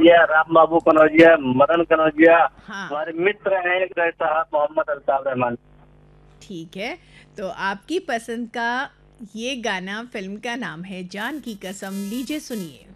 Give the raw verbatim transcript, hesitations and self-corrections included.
कनौजिया, राम बाबू कनौजिया, मदन कनौजिया, हाँ। हमारे मित्र हैं एक रहे साहब मोहम्मद अल्ताफ रहमान। ठीक है, तो आपकी पसंद का ये गाना फिल्म का नाम है जान की कसम, लीजिए सुनिए।